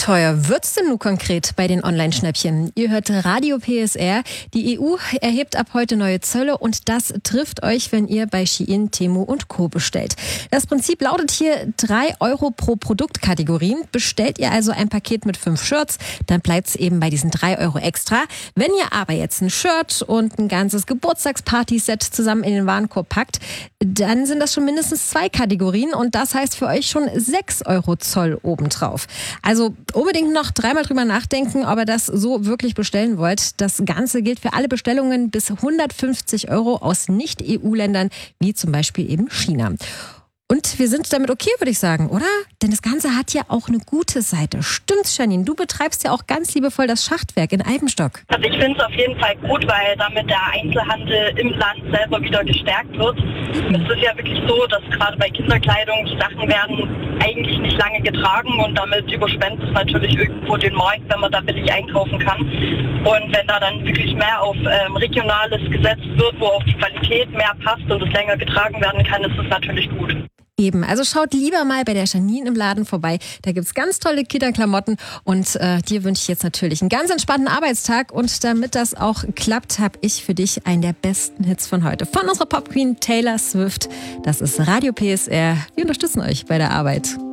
teuer wird's denn nun konkret bei den Online-Schnäppchen? Ihr hört Radio PSR. Die EU erhebt ab heute neue Zölle und das trifft euch, wenn ihr bei Shein, Temu und Co. bestellt. Das Prinzip lautet hier 3 Euro pro Produktkategorien. Bestellt ihr also ein Paket mit 5 Shirts, dann bleibt's eben bei diesen 3 Euro extra. Wenn ihr aber jetzt ein Shirt und ein ganzes Geburtstagsparty-Set zusammen in den Warenkorb packt, dann sind das schon mindestens 2 Kategorien und das heißt für euch schon 6 Euro Zoll obendrauf. Also unbedingt noch dreimal drüber nachdenken, ob ihr das so wirklich bestellen wollt. Das Ganze gilt für alle Bestellungen bis 150 Euro aus Nicht-EU-Ländern, wie zum Beispiel eben China. Und wir sind damit okay, würde ich sagen, oder? Denn das Ganze hat ja auch eine gute Seite. Stimmt's, Janine? Du betreibst ja auch ganz liebevoll das Schachtwerk in Albenstock. Also ich finde es auf jeden Fall gut, weil damit der Einzelhandel im Land selber wieder gestärkt wird. Es ist ja wirklich so, dass gerade bei Kinderkleidung die Sachen werden eigentlich nicht lange getragen und damit überschwemmt es natürlich irgendwo den Markt, wenn man da billig einkaufen kann. Und wenn da dann wirklich mehr auf Regionales gesetzt wird, wo auch die Qualität mehr passt und es länger getragen werden kann, ist es natürlich gut. Eben, also schaut lieber mal bei der Janine im Laden vorbei. Da gibt's ganz tolle Kinderklamotten und dir wünsche ich jetzt natürlich einen ganz entspannten Arbeitstag. Und damit das auch klappt, habe ich für dich einen der besten Hits von heute. Von unserer Popqueen Taylor Swift. Das ist Radio PSR. Wir unterstützen euch bei der Arbeit.